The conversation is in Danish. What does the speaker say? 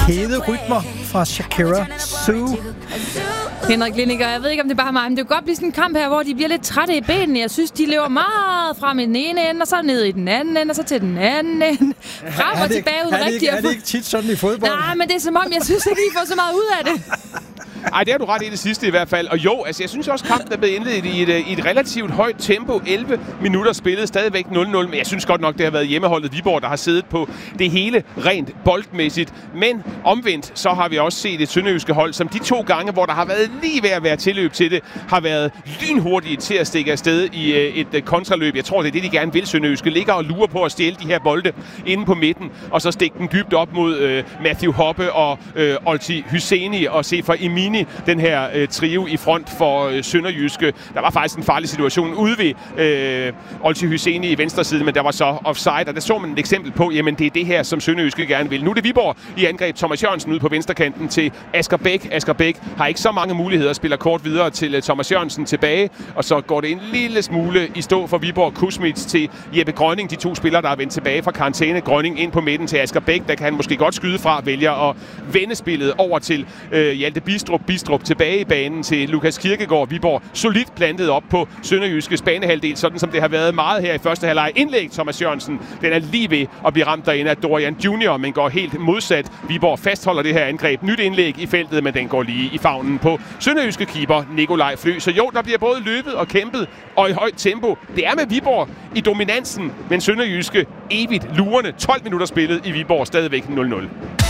Hede rytmer fra Shakira. Zoo. Henrik Lindiger, jeg ved ikke, om det er bare mig, men det kan godt blive sådan en kamp her, hvor de bliver lidt trætte i benene. Jeg synes, de løber meget frem i den ene ende, og så ned i den anden ende, og så til den anden ende. Frem og tilbage uden rigtig. Er det ikke tit sådan i fodbold? Nej, men det er som om, jeg synes ikke, de får så meget ud af det. Ej, det har du ret i det sidste i hvert fald. Og jo, altså jeg synes også, kampen er blevet indledt i et relativt højt tempo. 11 minutter spillet, stadigvæk 0-0. Men jeg synes godt nok, det har været hjemmeholdet Viborg, der har siddet på det hele rent boldmæssigt. Men omvendt, så har vi også set et sønderjyske hold, som de 2 gange, hvor der har været lige ved at være tilløb til det, har været lynhurtige til at stikke afsted i et kontraløb. Jeg tror, det er det, de gerne vil, sønderjyske. Ligger og lurer på at stjæle de her bolde inde på midten, og så stikke den dybt op mod Matthew Hoppe og Olti Hyseni og Sefer Emini, den her trio i front for Sønderjyske. Der var faktisk en farlig situation ude ved Olti Hyseni i venstre side, men der var så offside, og der så man et eksempel på, jamen det er det her, som Sønderjyske gerne vil. Nu er det Viborg i angreb. Thomas Jørgensen ude på venstrekanten til Asger Bæk. Asger Bæk har ikke så mange muligheder at spille kort videre til Thomas Jørgensen tilbage, og så går det en lille smule i stå for Viborg. Kusmits til Jeppe Grønning, de 2 spillere, der er vendt tilbage fra karantæne. Grønning ind på midten til Asger Bæk, der kan han måske godt skyde fra, vælger at vende spillet over til Hjalte Bistrup tilbage i banen til Lukas Kirkegaard. Viborg solidt plantet op på Sønderjyskes banehalvdel, sådan som det har været meget her i første halvleg. Indlæg Thomas Jørgensen, den er lige ved at blive ramt derinde af Dorian Junior, men går helt modsat. Viborg fastholder det her angreb. Nyt indlæg i feltet, men den går lige i favnen på Sønderjyske keeper Nikolaj Flø. Så jo, der bliver både løbet og kæmpet og i højt tempo. Det er med Viborg i dominansen, men Sønderjyske evigt lurende. 12 minutter spillet i Viborg, stadigvæk 0-0.